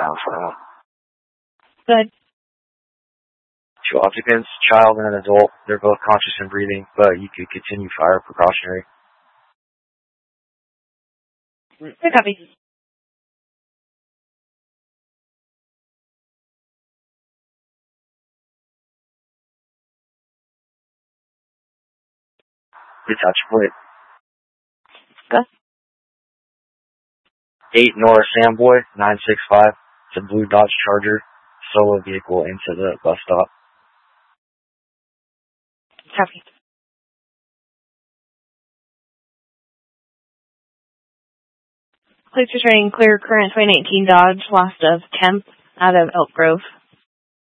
ground for 1. Good. 2 occupants, child and an adult. They're both conscious and breathing, but you could continue fire precautionary. Copy. Detachable. Go. 8 Nora Samboy, 965. It's a blue Dodge Charger, solo vehicle into the bus stop. Copy. Police returning clear current 2019 Dodge, lost of Kemp out of Elk Grove.